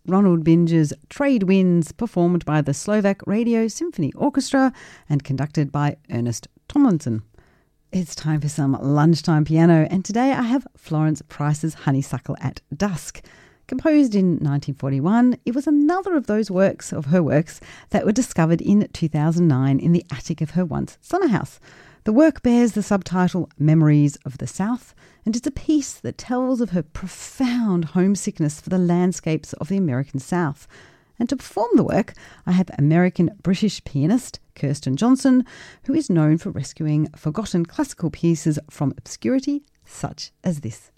Ronald Binge's Trade Winds, performed by the Slovak Radio Symphony Orchestra and conducted by Ernest Tomlinson. It's time for some lunchtime piano, and today I have Florence Price's Honeysuckle at Dusk. Composed in 1941, it was another of those works that were discovered in 2009 in the attic of her once summer house. The work bears the subtitle Memories of the South, and it's a piece that tells of her profound homesickness for the landscapes of the American South. And to perform the work, I have American-British pianist Kirsten Johnson, who is known for rescuing forgotten classical pieces from obscurity, such as this.